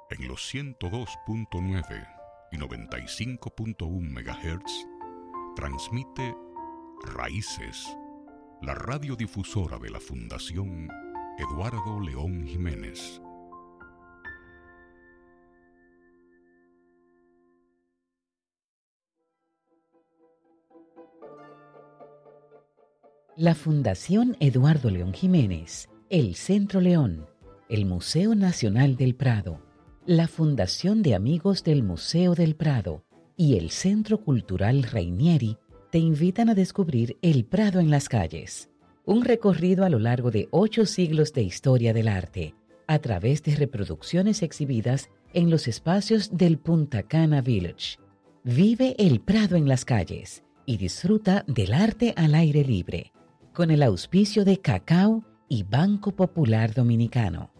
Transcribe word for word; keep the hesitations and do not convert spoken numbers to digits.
En los ciento dos punto nueve y noventa y cinco punto uno megahertz transmite Raíces, la radiodifusora de la Fundación Eduardo León Jiménez. La Fundación Eduardo León Jiménez, el Centro León, el Museo Nacional del Prado, la Fundación de Amigos del Museo del Prado y el Centro Cultural Rainieri te invitan a descubrir el Prado en las calles, un recorrido a lo largo de ocho siglos de historia del arte, a través de reproducciones exhibidas en los espacios del Punta Cana Village. Vive el Prado en las calles y disfruta del arte al aire libre, con el auspicio de Cacao y Banco Popular Dominicano.